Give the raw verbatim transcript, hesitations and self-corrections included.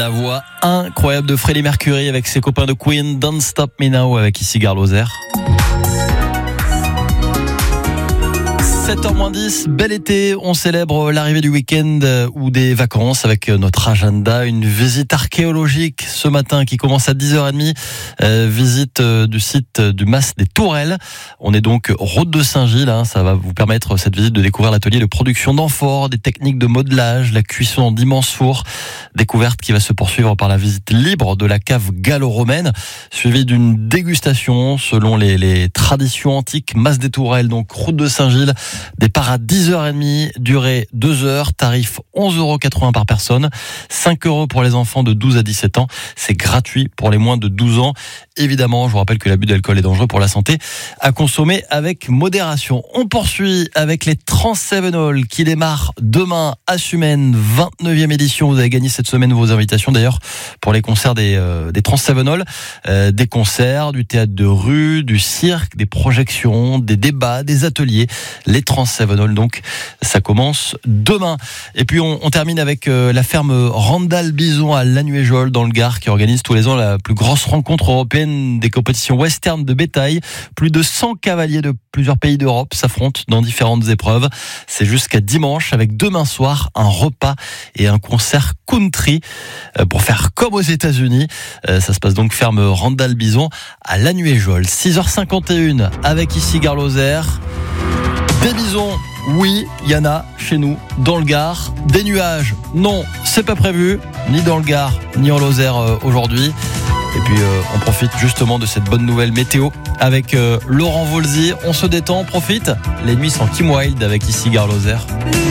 La voix incroyable de Freddie Mercury avec ses copains de Queen, Don't Stop Me Now avec ici Gare Lozère. sept heures moins dix, bel été, on célèbre l'arrivée du week-end ou des vacances avec notre agenda, une visite archéologique ce matin qui commence à dix heures trente, euh, visite du site du Mas des Tourelles. On est donc route de Saint-Gilles, hein, ça va vous permettre cette visite de découvrir l'atelier de production d'amphores, des techniques de modelage, la cuisson en d'immenses fours, découverte qui va se poursuivre par la visite libre de la cave gallo-romaine, suivie d'une dégustation selon les, les traditions antiques. Mas des Tourelles, donc route de Saint-Gilles. Départ à dix heures trente, durée deux heures, tarif onze euros quatre-vingts par personne, cinq euros pour les enfants de douze à dix-sept ans. C'est gratuit pour les moins de douze ans. Évidemment, je vous rappelle que l'abus d'alcool est dangereux pour la santé, à consommer avec modération. On poursuit avec les Trans-Cévenol qui démarrent demain à Sumène, vingt-neuvième édition. Vous avez gagné cette semaine vos invitations d'ailleurs pour les concerts des, euh, des Trans-Cévenol. Euh, des concerts, du théâtre de rue, du cirque, des projections, des débats, des ateliers. Les Trans-Cévenol, donc ça commence demain. Et puis on, on termine avec euh, la ferme Randall Bison à Lanuéjol dans le Gard qui organise tous les ans la plus grosse rencontre européenne des compétitions western de bétail. Plus de cent cavaliers de plusieurs pays d'Europe s'affrontent dans différentes épreuves. C'est jusqu'à dimanche avec demain soir un repas et un concert country euh, pour faire comme aux États-Unis. Euh, ça se passe donc ferme Randall Bison à Lanuéjol. six heures cinquante et une avec ici Gare Lozère. Des bisons, oui, il y en a chez nous, dans le Gard. Des nuages, non, c'est pas prévu, ni dans le Gard, ni en Lozère euh, aujourd'hui. Et puis euh, on profite justement de cette bonne nouvelle météo avec euh, Laurent Volzy. On se détend, on profite. Les nuits sont Kim Wilde avec ici Gare Lozère.